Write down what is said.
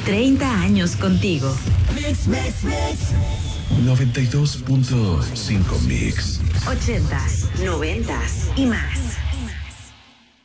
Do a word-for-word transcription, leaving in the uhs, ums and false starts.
treinta años contigo. Mix, mix, mix. noventa y dos punto cinco Mix. ochentas, noventas y más.